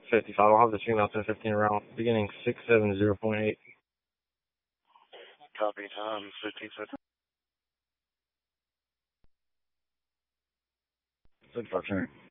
55. I'll have the female 1015 around beginning 670.8. Copy, 15. 65.